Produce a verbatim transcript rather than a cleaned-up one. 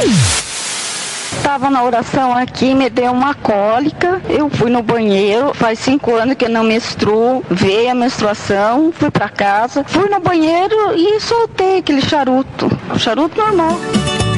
Estava na oração aqui, me deu uma cólica, eu fui no banheiro, faz cinco anos que eu não menstruo, veio a menstruação, fui para casa, fui no banheiro e soltei aquele charuto, charuto normal.